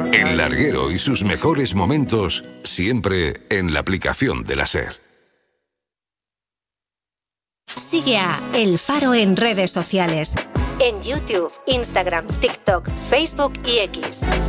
El larguero y sus mejores momentos, siempre en la aplicación de la SER. Sigue a El Faro en redes sociales. En YouTube, Instagram, TikTok, Facebook y X.